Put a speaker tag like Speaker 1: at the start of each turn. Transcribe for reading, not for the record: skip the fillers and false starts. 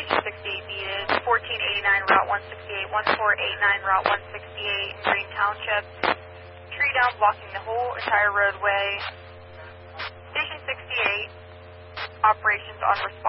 Speaker 1: Station 68 needed. 1489 Route 168, 1489 Route 168 in Green Township. Tree down blocking the whole entire roadway. Station 68, operations on response.